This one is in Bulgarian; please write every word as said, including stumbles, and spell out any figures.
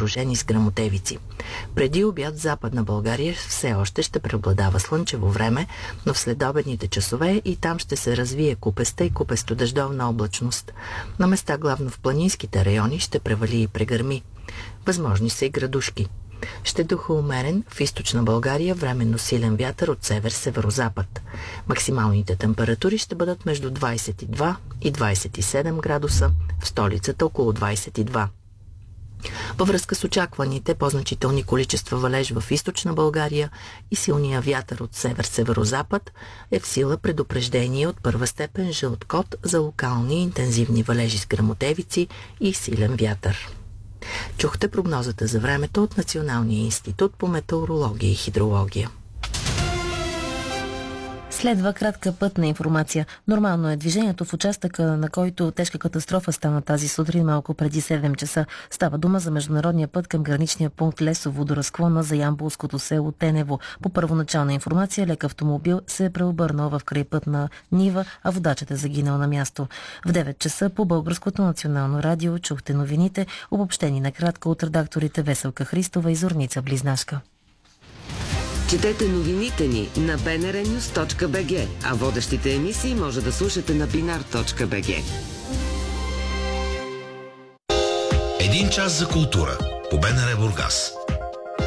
придружени с гръмотевици. Преди обяд в Западна България все още ще преобладава слънчево време, но в следобедните часове и там ще се развие купеста и купесто-дъждовна облачност. На места, главно в планинските райони, ще превали и прегърми. Възможни са и градушки. Ще духа умерен, в източна България временно силен вятър от север-северозапад. Максималните температури ще бъдат между двадесет и два и двадесет и седем градуса, в столицата около двадесет и два. Във връзка с очакваните по-значителни количества валеж в източна България и силния вятър от север-северозапад е в сила предупреждение от първа степен жълт код за локални интензивни валежи с гръмотевици и силен вятър. Чухте прогнозата за времето от Националния институт по метеорология и хидрология. Следва кратка пътна информация. Нормално е движението в участъка, на който тежка катастрофа стана тази сутрин малко преди седем часа. Става дума за международния път към граничния пункт Лесово до разклона за ямболското село Тенево. По първоначална информация, лек автомобил се е преобърнал в крайпътна нива, а водачът е загинал на място. В девет часа по Българското национално радио чухте новините, обобщени накратко от редакторите Веселка Христова и Зорница Близнашка. Четете новините ни на би ен ар нюз точка би джи, а водещите емисии може да слушате на бинар точка би джи. Един час за култура по БНР Бургас.